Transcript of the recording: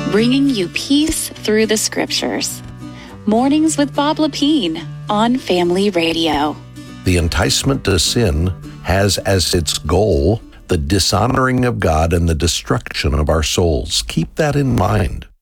bringing you peace through the scriptures. Mornings with Bob Lepine on Family Radio. The enticement to sin has as its goal the dishonoring of God and the destruction of our souls. Keep that in mind.